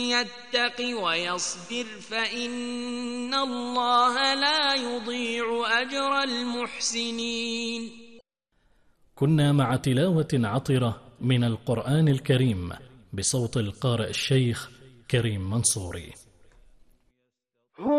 يتق ويصبر فإن الله لا يضيع أجر المحسنين. كنا مع تلاوة عطرة من القرآن الكريم بصوت القارئ الشيخ كريم منصوري.